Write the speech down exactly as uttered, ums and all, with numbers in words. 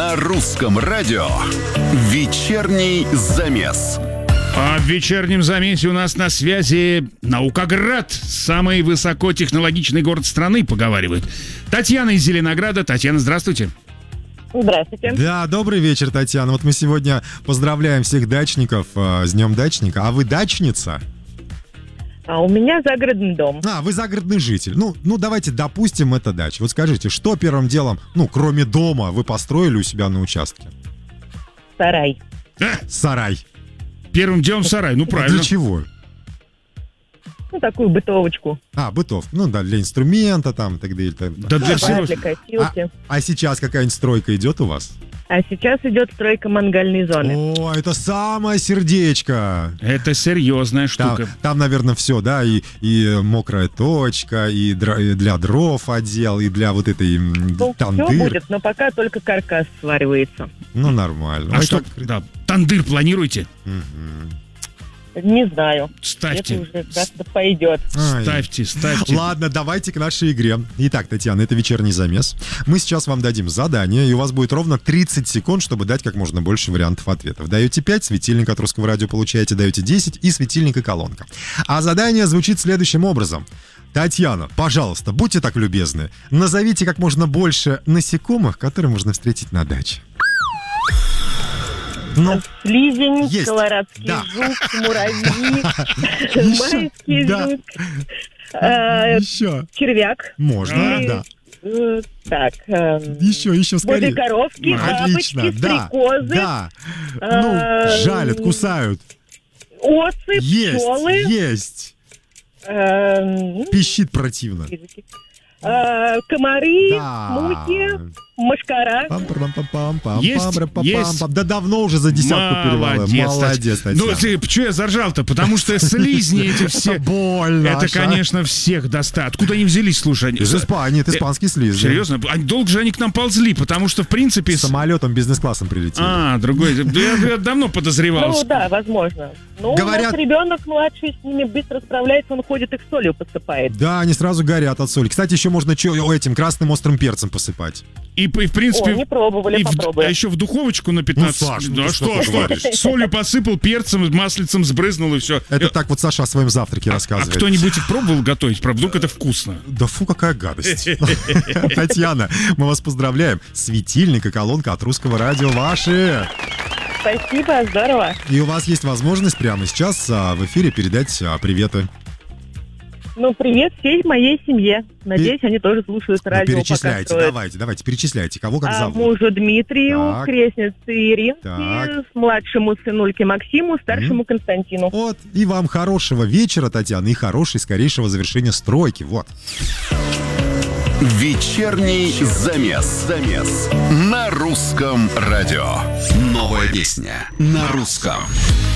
На русском радио «Вечерний замес». А в вечернем замесе у нас на связи Наукоград, самый высокотехнологичный город страны, поговаривают. Татьяна из Зеленограда. Татьяна, здравствуйте. Здравствуйте. Да, добрый вечер, Татьяна. Вот мы сегодня поздравляем всех дачников э, с Днем дачника. А вы дачница? А у меня загородный дом. А, вы загородный житель. Ну, ну давайте допустим, это дача. Вот скажите, что первым делом, ну, кроме дома, вы построили у себя на участке? Сарай. А, Сарай. первым делом сарай, ну правильно. Для чего? Ну, такую бытовочку. А, бытов. Ну да, для инструмента там, так далее. так далее. Да для Ну, всего. для косилки. А сейчас какая-нибудь стройка идет у вас? А сейчас идет стройка мангальной зоны. О, это самое сердечко. Это серьезная Там, штука. там, наверное, все, да, и, и мокрая точка, и, дра- и для дров отдел, и для вот этой м, Ну, тандыр. все будет, но пока только каркас сваривается. Ну, нормально. А Ой, что, как- да, тандыр планируете? Мгм. Не знаю. Ставьте. Это уже как-то пойдет. Ай. Ставьте, ставьте. Ладно, давайте к нашей игре. Итак, Татьяна, это вечерний замес. Мы сейчас вам дадим задание, и у вас будет ровно тридцать секунд, чтобы дать как можно больше вариантов ответов. Даете пять, светильник от русского радио получаете, даете десять, и светильник и колонка. А задание звучит следующим образом. Татьяна, пожалуйста, будьте так любезны, назовите как можно больше насекомых, которые можно встретить на даче. Ну, Слизень, Есть. колорадский Да. жук, муравьи, Еще. майский Да. жук, э, еще. червяк. Можно, И, да. э, Так, эм, Еще, еще скорее. божьи коровки, Отлично, бабочки, да, стрекозы, да. Ну, Эм, жалят, кусают. осы, Есть, пчелы, есть. эм, Пищит противно. э, комары, Да. мухи, мошкара. Пам-пам-пам-пам-пам, Есть, пам-пам-пам-пам. есть. Да давно уже за десятку перевалил. Молодец, Молодец, Татьяна. Ну, Татьяна. ты, что я заржал-то? Потому что слизни эти все... Больно. Это, аж, а. конечно, всех достат. Откуда они взялись, слушай? они- Из Испании, это Э, испанский слизни. Серьезно? Они- Долго же они к нам ползли, потому что, в принципе... с- Самолетом бизнес-классом прилетели. А, другой. Да Я, я давно подозревал. Ну да, возможно. Ну, Говорят- у нас ребенок младший с ними быстро справляется, он ходит их солью посыпает. Да, они сразу горят от соли. Кстати, еще можно чё, этим красным острым перцем посыпать. И, и, в принципе... О, не пробовали, и в- попробуем. а еще в духовочку на пятнадцать. Ну, Саш, ну да ты что, что что? говоришь? Солью посыпал, перцем, маслицем сбрызнул и все. Это так вот Саша о своем завтраке А рассказывает. кто-нибудь их пробовал готовить? Правда, вдруг это вкусно? Да фу, какая гадость. Татьяна, мы вас поздравляем. Светильник и колонка от русского радио ваши. Спасибо, здорово. И у вас есть возможность прямо сейчас а, в эфире передать а, приветы. Ну, привет всей моей семье. Надеюсь, они тоже слушают Ну, радио, пока перечисляйте, строят. давайте, давайте, перечисляйте. Кого как А зовут? мужу Дмитрию, Так. крестнице Иринке, Так. младшему сынульке Максиму, старшему Константину. Вот, и вам хорошего вечера, Татьяна, и хорошей, скорейшего завершения стройки. Вот. «Вечерний замес». Замес. На русском радио. Новая песня на русском.